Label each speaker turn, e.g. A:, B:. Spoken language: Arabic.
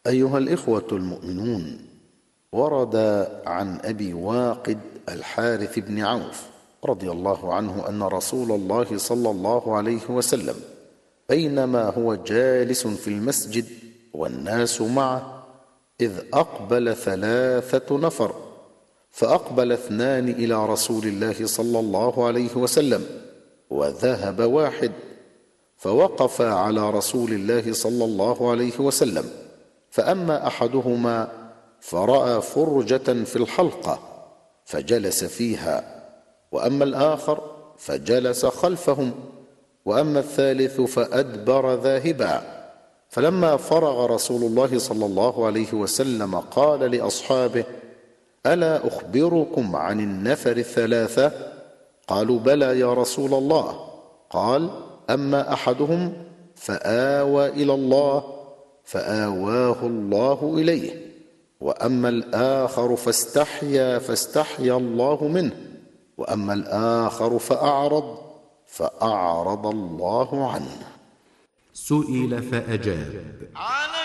A: أيها الإخوة المؤمنون، ورد عن أبي واقد الحارث بن عوف رضي الله عنه أن رسول الله صلى الله عليه وسلم بينما هو جالس في المسجد والناس معه إذ أقبل 3 نفر، فأقبل 2 إلى رسول الله صلى الله عليه وسلم وذهب واحد، فوقف على رسول الله صلى الله عليه وسلم، فأما أحدهما فرأى فرجة في الحلقة فجلس فيها، وأما الآخر فجلس خلفهم، وأما الثالث فأدبر ذاهبا. فلما فرغ رسول الله صلى الله عليه وسلم قال لأصحابه: ألا أخبركم عن النفر 3؟ قالوا: بلى يا رسول الله. قال: أما أحدهم فآوى إلى الله فآواه الله إليه، وأما الآخر فاستحيا الله منه، وأما الآخر فأعرض الله عنه.
B: سئل فأجاب: